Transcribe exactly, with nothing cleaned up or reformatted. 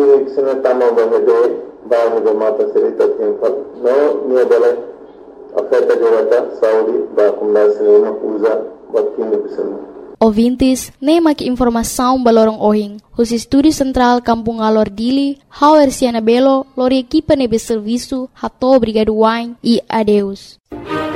que se não está mal bahede, bairro do Mata Serita Temple, não me abele afeta direta saúde da comunidade serena usa batinho pessoal. Ouvintes, nem mak informação balorong ohing, os estúdio central Kampung Alor Dili, how Erciana Belo, lori equipa nebe serviço, hato obrigado wine e adeus.